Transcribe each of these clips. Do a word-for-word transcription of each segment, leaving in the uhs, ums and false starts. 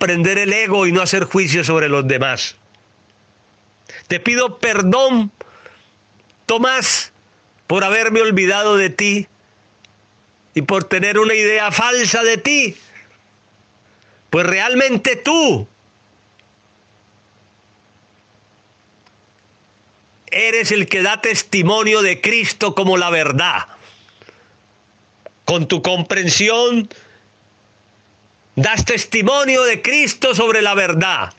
comprender el ego y no hacer juicio sobre los demás. Te pido perdón, Tomás, por haberme olvidado de ti y por tener una idea falsa de ti. Pues realmente tú eres el que da testimonio de Cristo como la verdad. Con tu comprensión das testimonio de Cristo sobre la verdad.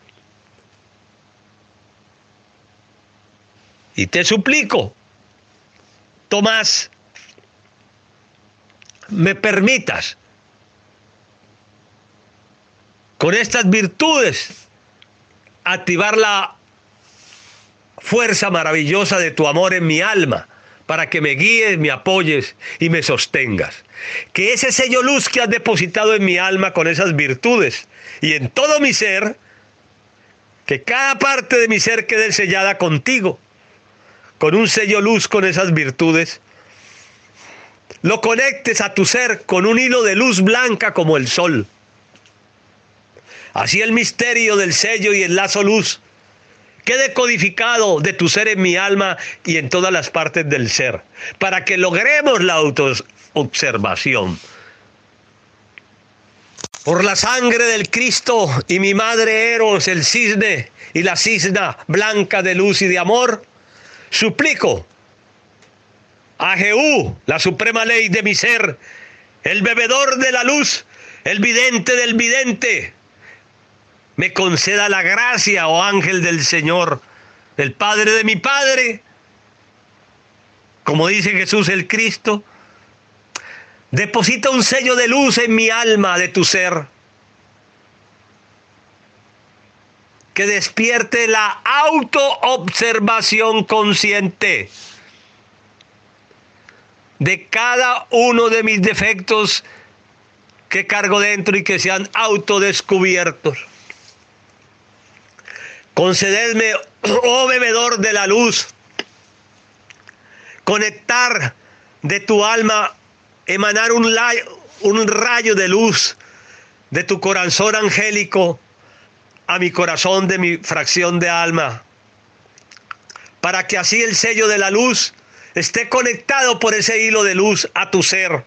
Y te suplico, Tomás, me permitas con estas virtudes activar la fuerza maravillosa de tu amor en mi alma, para que me guíes, me apoyes y me sostengas. Que ese sello luz que has depositado en mi alma con esas virtudes y en todo mi ser, que cada parte de mi ser quede sellada contigo, con un sello luz con esas virtudes, lo conectes a tu ser con un hilo de luz blanca como el sol. Así el misterio del sello y el lazo luz quede codificado de tu ser en mi alma y en todas las partes del ser, para que logremos la autoobservación. Por la sangre del Cristo y mi madre Eros, el cisne y la cisna blanca de luz y de amor, suplico a Jehú, la suprema ley de mi ser, el bebedor de la luz, el vidente del vidente, me conceda la gracia, oh ángel del Señor, el Padre de mi Padre, como dice Jesús el Cristo, deposita un sello de luz en mi alma de tu ser, que despierte la autoobservación consciente de cada uno de mis defectos que cargo dentro y que sean autodescubiertos. Concededme, oh bebedor de la luz, conectar de tu alma, emanar un, un rayo de luz de tu corazón angélico a mi corazón de mi fracción de alma, para que así el sello de la luz esté conectado por ese hilo de luz a tu ser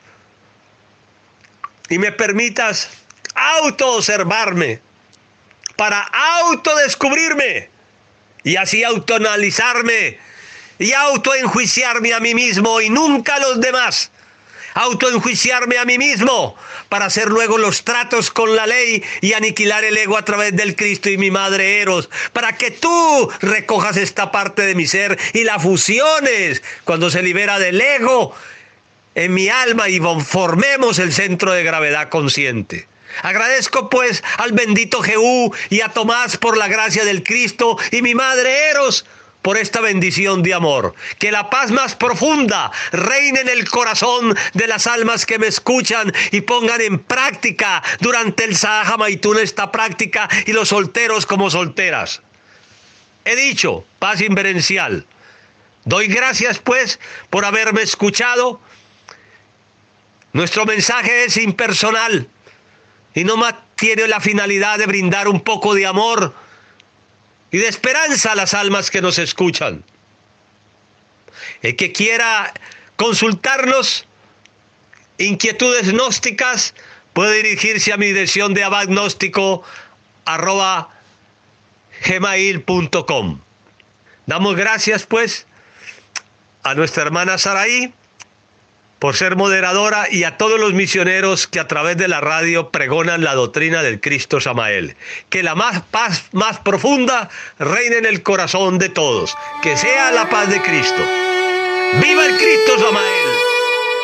y me permitas auto-observarme para autodescubrirme y así autoanalizarme y autoenjuiciarme a mí mismo y nunca a los demás. Autoenjuiciarme a mí mismo para hacer luego los tratos con la ley y aniquilar el ego a través del Cristo y mi madre Eros, para que tú recojas esta parte de mi ser y la fusiones cuando se libera del ego en mi alma y formemos el centro de gravedad consciente. Agradezco pues al bendito Jehú y a Tomás por la gracia del Cristo y mi madre Eros por esta bendición de amor. Que la paz más profunda reine en el corazón de las almas que me escuchan y pongan en práctica durante el Sahaja Maitún esta práctica y los solteros como solteras. He dicho, paz inverencial. Doy gracias pues por haberme escuchado. Nuestro mensaje es impersonal y no más tiene la finalidad de brindar un poco de amor y de esperanza a las almas que nos escuchan. El que quiera consultarnos, inquietudes gnósticas, puede dirigirse a mi dirección de abagnóstico arroba gmail punto com. Damos gracias pues a nuestra hermana Saraí por ser moderadora y a todos los misioneros que a través de la radio pregonan la doctrina del Cristo Samael. Que la más paz más profunda reine en el corazón de todos. Que sea la paz de Cristo. ¡Viva el Cristo Samael!